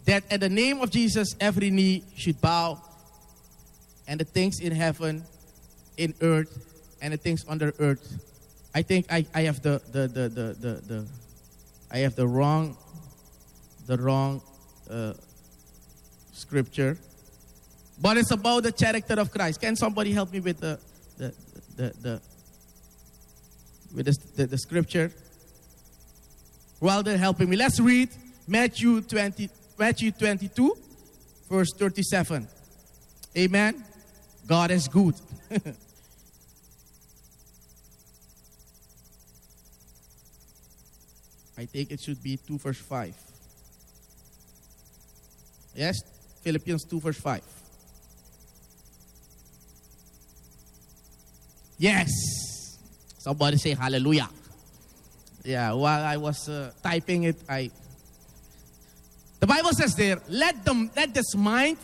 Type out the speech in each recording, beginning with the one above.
that at the name of Jesus, every knee should bow, and the things in heaven, in earth, and the things under earth. I think I have I have the wrong scripture, but it's about the character of Christ. Can somebody help me with the scripture? While they're helping me, let's read Matthew 22, verse 37. Amen. God is good. I think it should be 2 verse 5. Yes, Philippians 2 verse 5. Yes. Somebody say hallelujah. Yeah, while I was typing it, the Bible says there, let this mind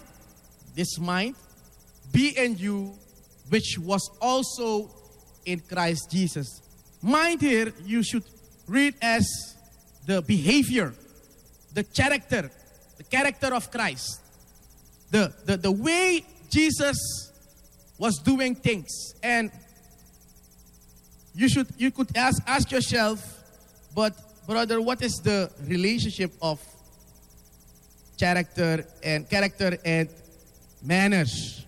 be in you, which was also in Christ Jesus. Mind here, you should read as the behavior, the character of Christ, the way Jesus was doing things. And you could ask yourself, but brother, what is the relationship of character and manners?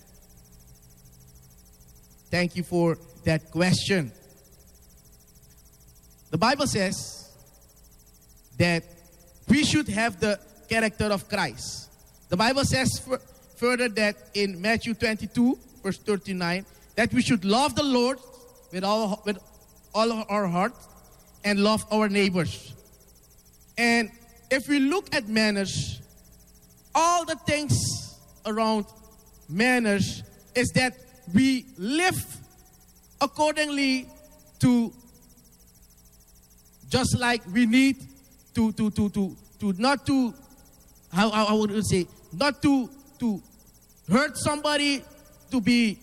Thank you for that question. The Bible says that we should have the character of Christ. The Bible says further that in Matthew 22, verse 39, that we should love the Lord with all of our heart and love our neighbors. And if we look at manners, all the things around manners is that we live accordingly to, just like we need to not to, how would you say, not to hurt somebody, to be,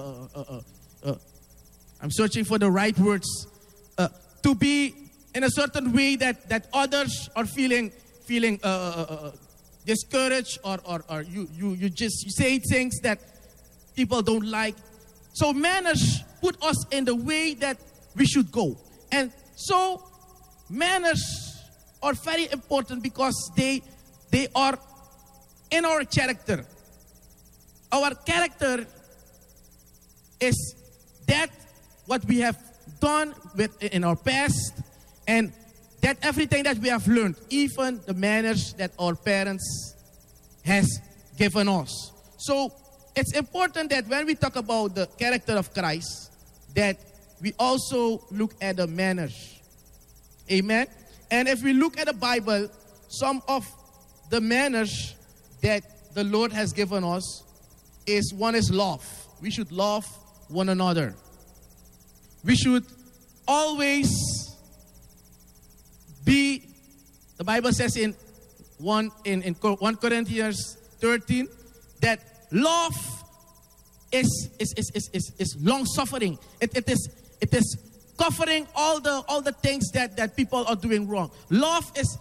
I'm searching for the right words, to be in a certain way that others are feeling discouraged, or you say things that people don't like. So manners put us in the way that we should go. And so manners are very important because they are in our character. Our character is that what we have done in our past, and that everything that we have learned, even the manners that our parents has given us. So it's important that when we talk about the character of Christ, that we also look at the manners. Amen. And if we look at the Bible, some of the manners that the Lord has given us is, one is love. We should love one another. We should always be, the Bible says in 1 Corinthians 13, that love is long suffering. It is covering all the things that people are doing wrong. Love is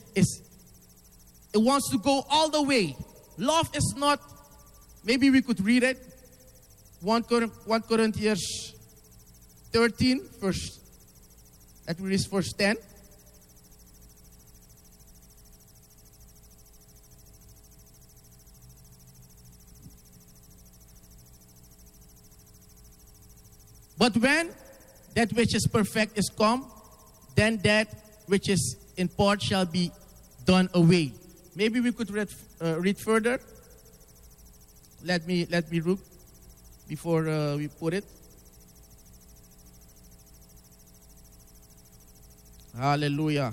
it wants to go all the way. Love is not, maybe we could read it, 1 Corinthians 13, verse, that we read verse 10. But when that which is perfect is come, then that which is in part shall be done away. Maybe we could read further. Let me look before we put it. Hallelujah.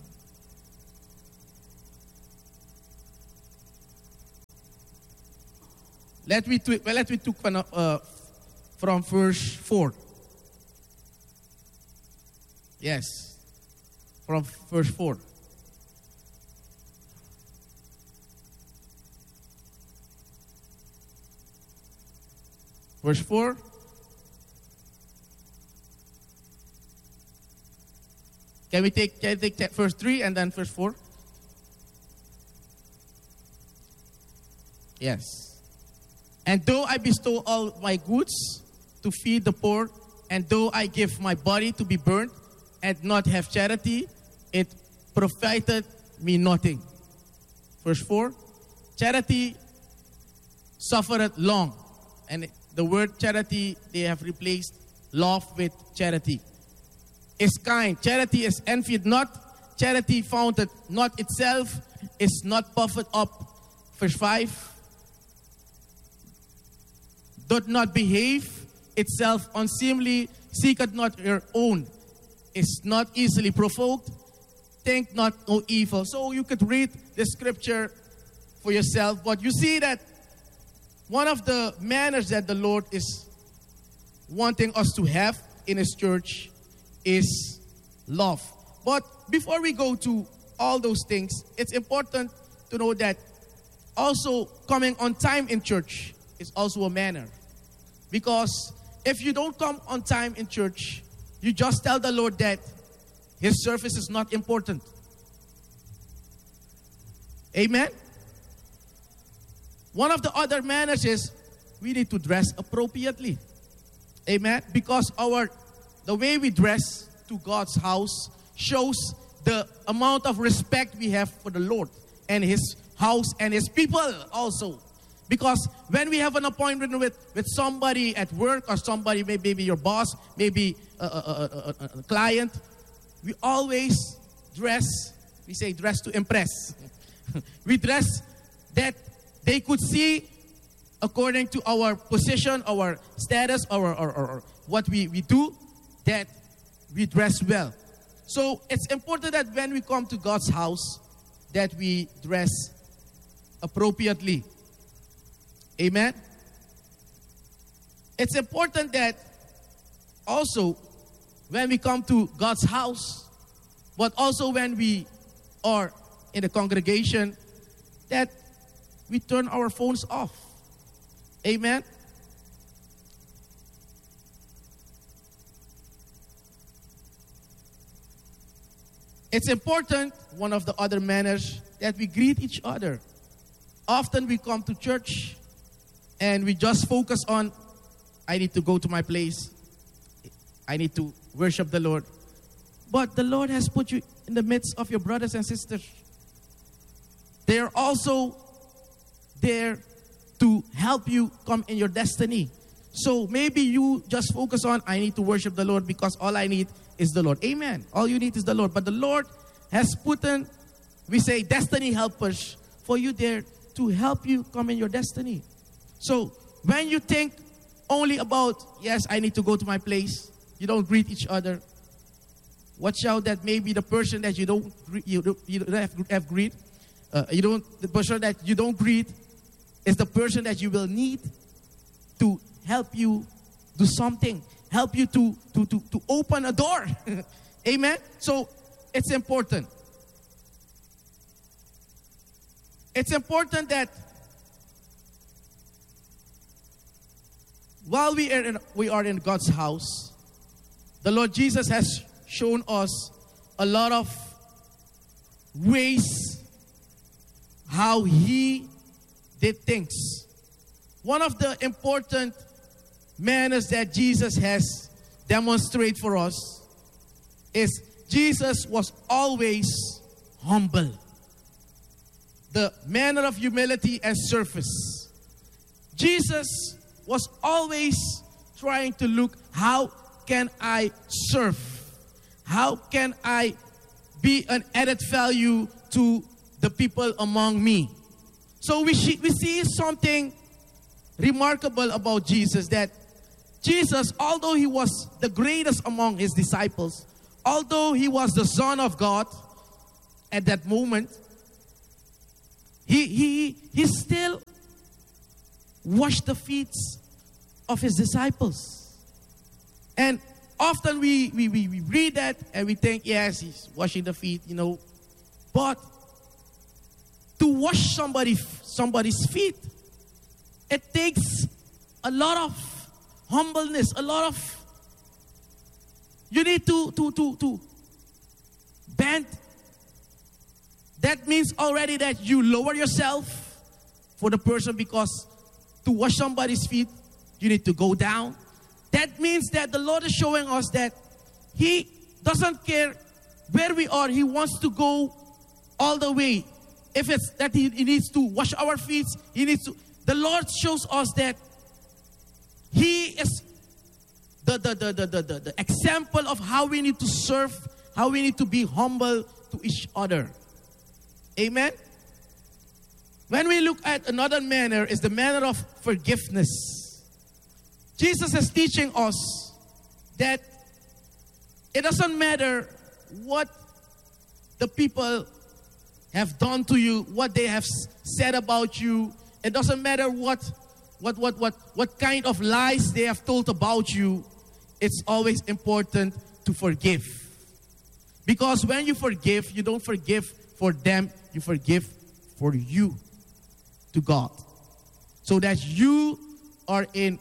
Let me took from verse 4. Yes, from verse 4. Verse 4. Can we take verse 3 and then verse 4? Yes. And though I bestow all my goods to feed the poor, and though I give my body to be burnt and not have charity, it profited me nothing. Verse 4, charity suffereth long. And the word charity, they have replaced love with charity. Is kind. Charity is envied not. Charity founded not itself, is not puffed up. Verse 5, doth not behave itself unseemly, seeketh not her own, is not easily provoked, think not no evil. So you could read the scripture for yourself, but you see that one of the manners that the Lord is wanting us to have in His church is love. But before we go to all those things, it's important to know that also coming on time in church is also a manner. Because if you don't come on time in church, you just tell the Lord that His service is not important. Amen? One of the other manners is we need to dress appropriately. Amen? Because the way we dress to God's house shows the amount of respect we have for the Lord and His house and His people also. Because when we have an appointment with somebody at work or somebody, maybe your boss, maybe a client, we always dress, we say dress to impress. We dress that they could see according to our position, our status, or what we do, that we dress well. So it's important that when we come to God's house, that we dress appropriately. Amen? It's important that also when we come to God's house, but also when we are in the congregation, that we turn our phones off. Amen? It's important, one of the other manners, that we greet each other. Often we come to church and we just focus on, I need to go to my place. I need to worship the Lord. But the Lord has put you in the midst of your brothers and sisters. They are also there to help you come in your destiny. So maybe you just focus on, I need to worship the Lord because all I need is the Lord. Amen. All you need is the Lord. But the Lord has put in, we say, destiny helpers for you there to help you come in your destiny. So when you think only about, yes, I need to go to my place, you don't greet each other. Watch out that maybe the person that you don't have greet, the person that you don't greet is the person that you will need to help you do something, help you to open a door. Amen? So it's important. It's important that while we are in God's house, the Lord Jesus has shown us a lot of ways how He did things. One of the important manners that Jesus has demonstrated for us is Jesus was always humble. The manner of humility and service. Jesus was always trying to look, how can I serve? How can I be an added value to the people among me? So we see something remarkable about Jesus, that Jesus, although He was the greatest among His disciples, although He was the Son of God at that moment, He still washed the feet of His disciples. And often we read that and we think, yes, He's washing the feet, But to wash somebody's feet, it takes a lot of humbleness, you need to bend. That means already that you lower yourself for the person, because to wash somebody's feet, you need to go down. That means that the Lord is showing us that He doesn't care where we are. He wants to go all the way. If it's that He needs to wash our feet, He needs to. The Lord shows us that He is the example of how we need to serve, how we need to be humble to each other. Amen? When we look at another manner, is the manner of forgiveness. Jesus is teaching us that it doesn't matter what the people have done to you, what they have said about you. It doesn't matter what kind of lies they have told about you. It's always important to forgive. Because when you forgive, you don't forgive for them, you forgive for you to God. So that you are in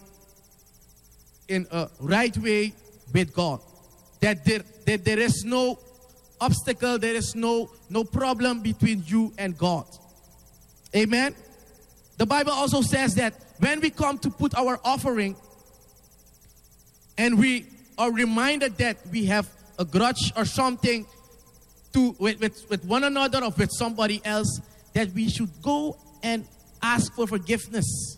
a right way with God. That there is no obstacle, there is no problem between you and God. Amen? The Bible also says that when we come to put our offering and we are reminded that we have a grudge or something with one another or with somebody else, that we should go and ask for forgiveness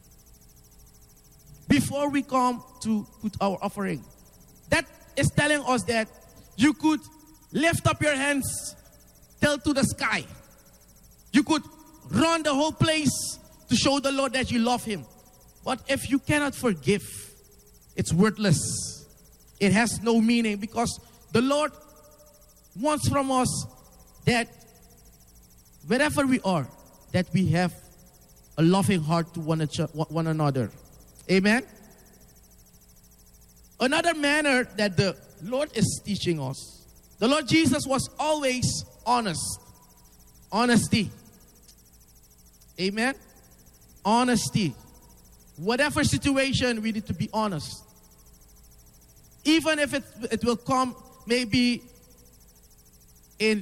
before we come to put our offering. That is telling us that you could lift up your hands till to the sky. You could run the whole place to show the Lord that you love Him. But if you cannot forgive, it's worthless. It has no meaning, because the Lord wants from us that wherever we are, that we have a loving heart to one another. Amen? Another manner that the Lord is teaching us, the Lord Jesus was always honest. Honesty. Amen? Honesty. Whatever situation, we need to be honest. Even if it will come, maybe it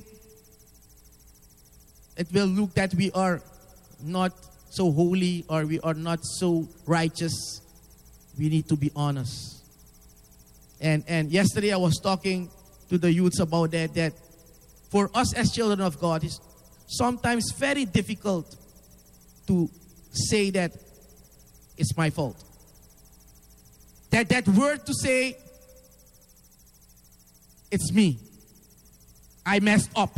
will look that we are not so holy or we are not so righteous, we need to be honest. And yesterday I was talking to the youths about that for us as children of God, it's sometimes very difficult to say that it's my fault. That word to say, it's me. I messed up.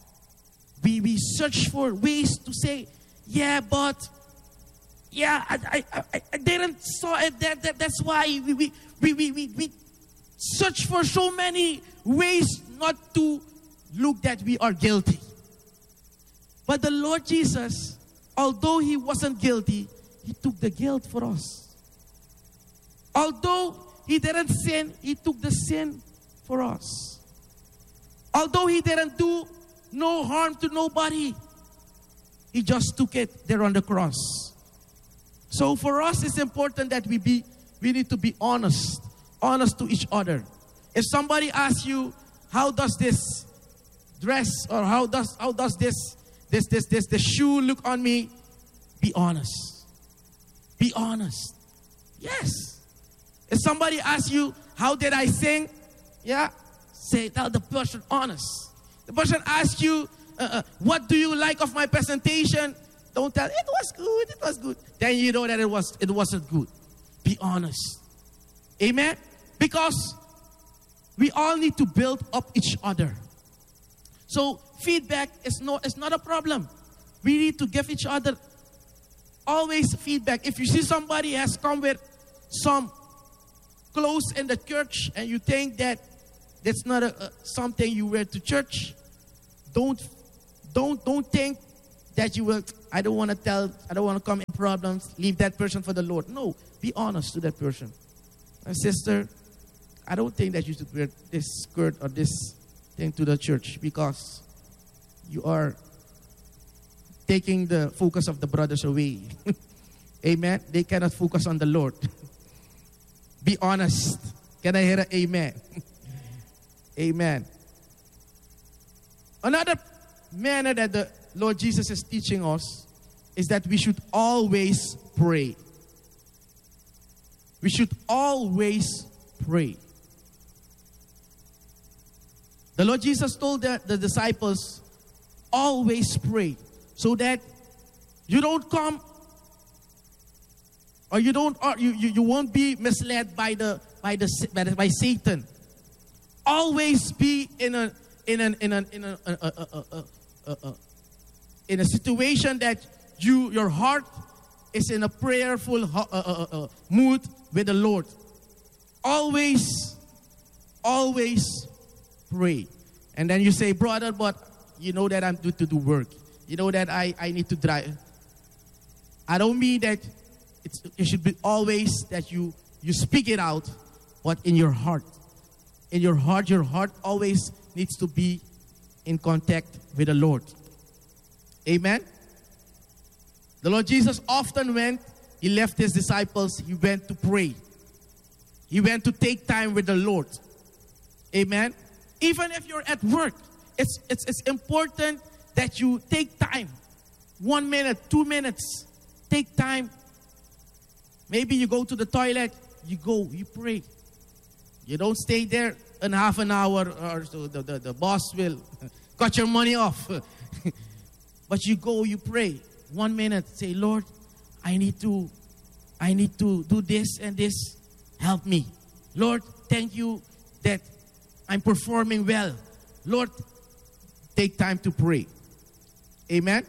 We search for ways to say, yeah, but I didn't saw it. That's why we search for so many ways not to look that we are guilty. But the Lord Jesus, although He wasn't guilty, He took the guilt for us. Although He didn't sin, He took the sin for us. Although He didn't do no harm to nobody, He just took it there on the cross. So for us, it's important that we need to be honest to each other. If somebody asks you, how does this dress or how does this shoe look on me? Be honest. Be honest. Yes. If somebody asks you, how did I sing? Yeah. Tell the person honest. The person asks you, what do you like of my presentation? Don't tell, it was good. Then you know that it wasn't good. Be honest. Amen? Because we all need to build up each other. So feedback is not a problem. We need to give each other always feedback. If you see somebody has come with some clothes in the church and you think that that's not something you wear to church, don't think that you will, I don't want to come in problems, leave that person for the Lord. No, be honest to that person. Sister, I don't think that you should wear this skirt or this thing to the church because you are taking the focus of the brothers away. Amen? They cannot focus on the Lord. Be honest. Can I hear an amen? Amen. Another manner that the Lord Jesus is teaching us is that we should always pray. We should always pray. The Lord Jesus told the disciples, always pray, so that you don't come, or you won't be misled by Satan. Always be in a situation that your heart is in a prayerful mood with the Lord. Always pray. And then you say, brother, but you know that I'm due to do work. You know that I need to drive. I don't mean that it should be always that you speak it out, but in your heart. In your heart always needs to be in contact with the Lord. Amen? The Lord Jesus often he left his disciples, he went to pray. He went to take time with the Lord. Amen? Even if you're at work, it's important that you take time. 1 minute, 2 minutes. Take time. Maybe you go to the toilet, you pray. You don't stay there in half an hour or so the boss will cut your money off. But you go, you pray. 1 minute, say, Lord, I need to do this and this. Help me. Lord, thank you that I'm performing well. Lord, take time to pray. Amen.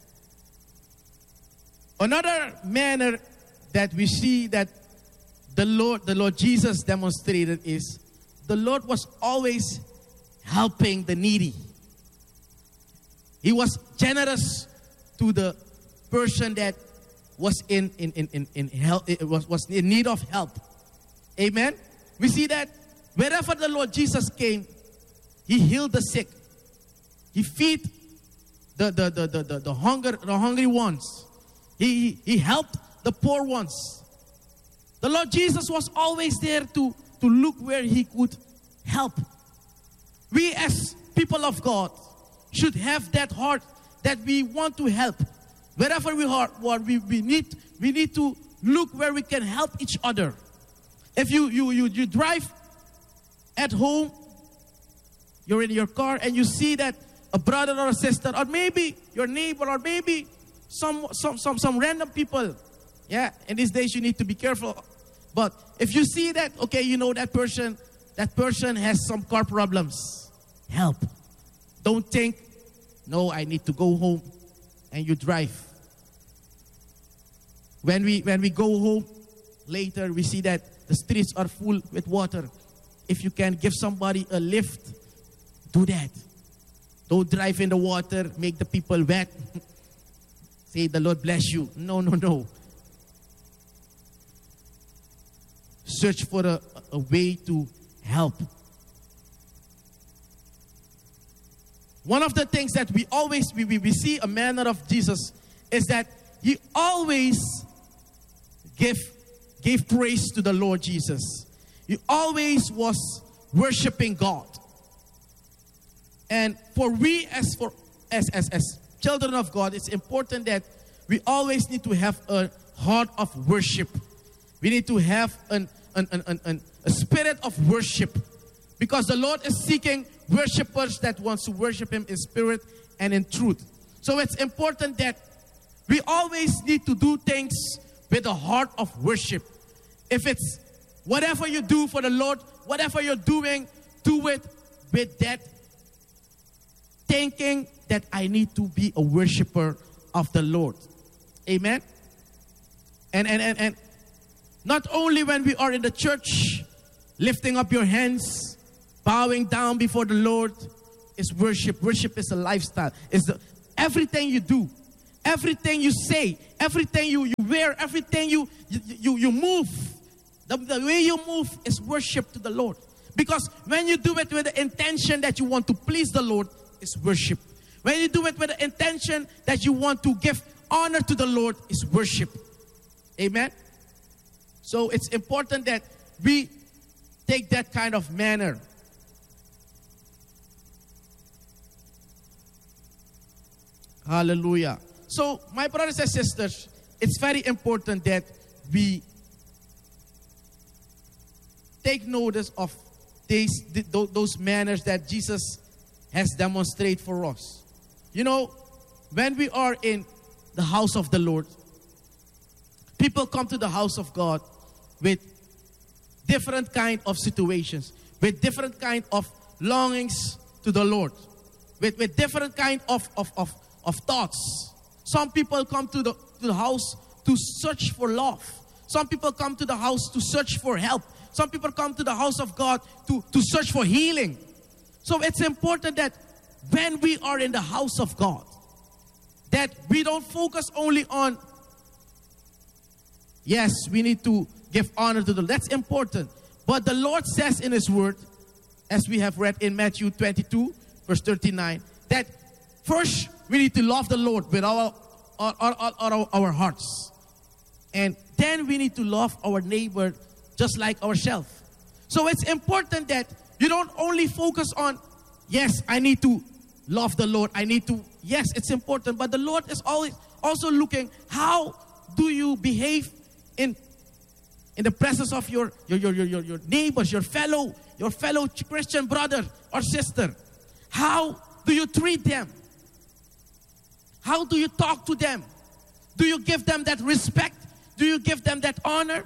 Another manner that we see that the Lord Jesus demonstrated is the Lord was always helping the needy. He was generous to the person that was in help, was in need of help. Amen. We see that wherever the Lord Jesus came, he healed the sick. He fed the hungry ones. He helped the poor ones. The Lord Jesus was always there to look where he could help. We as people of God should have that heart that we want to help. Wherever we are, we need to look where we can help each other. If you drive at home, you're in your car and you see that a brother or a sister, or maybe your neighbor, or maybe some random people. Yeah, in these days you need to be careful. But if you see that, okay, you know that person has some car problems, help. Don't think, no, I need to go home, and you drive. When we go home later, we see that the streets are full with water. If you can give somebody a lift, do that. Don't drive in the water, make the people wet. Say, the Lord bless you. No. Search for a way to help. One of the things that we always we see a manner of Jesus is that he always gave praise to the Lord Jesus. He always was worshiping God. And for we as children of God, it's important that we always need to have a heart of worship. We need to have a spirit of worship, because the Lord is seeking worshipers that wants to worship him in spirit and in truth. So it's important that we always need to do things with a heart of worship. If it's whatever you do for the Lord, whatever you're doing, do it with that thinking that I need to be a worshiper of the Lord. Amen. And not only when we are in the church, lifting up your hands, bowing down before the Lord is worship. Worship is a lifestyle. It's everything you do, everything you say, everything you wear, everything you move. The way you move is worship to the Lord. Because when you do it with the intention that you want to please the Lord, it's worship. When you do it with the intention that you want to give honor to the Lord, it's worship. Amen. So it's important that we take that kind of manner. Hallelujah. So, my brothers and sisters, it's very important that we take notice of those manners that Jesus has demonstrated for us. You know, when we are in the house of the Lord, people come to the house of God with different kind of situations, with different kind of longings to the Lord, with different kind of thoughts. Some people come to the house to search for love. Some people come to the house to search for help. Some people come to the house of God to search for healing. So it's important that when we are in the house of God, that we don't focus only on, yes, we need to give honor to the Lord. That's important. But the Lord says in His Word, as we have read in Matthew 22, verse 39, that first we need to love the Lord with our hearts. And then we need to love our neighbor just like ourselves. So it's important that you don't only focus on, yes, I need to love the Lord. Yes, it's important. But the Lord is always also looking, how do you behave in the presence of your neighbors, your fellow Christian brother or sister? How do you treat them? How do you talk to them? Do you give them that respect? Do you give them that honor?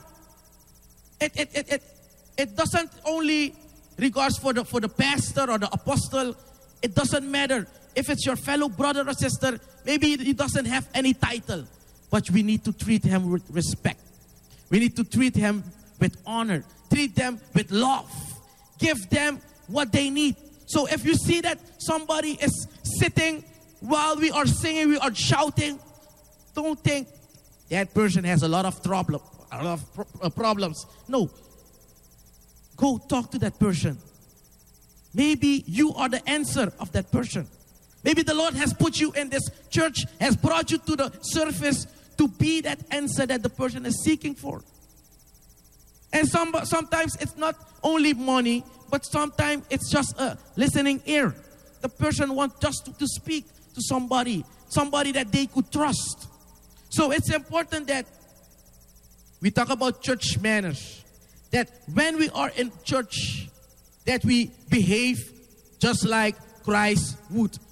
It doesn't only regards for the pastor or the apostle. It doesn't matter if it's your fellow brother or sister. Maybe he doesn't have any title, but we need to treat him with respect. We need to treat him with honor. Treat them with love. Give them what they need. So if you see that somebody is sitting while we are singing, we are shouting, don't think that person has a lot of problems. No. Go talk to that person. Maybe you are the answer of that person. Maybe the Lord has put you in this church, has brought you to the surface to be that answer that the person is seeking for. And sometimes it's not only money, but sometimes it's just a listening ear. The person wants just to speak to somebody that they could trust. So it's important that we talk about church manners. That when we are in church, that we behave just like Christ would.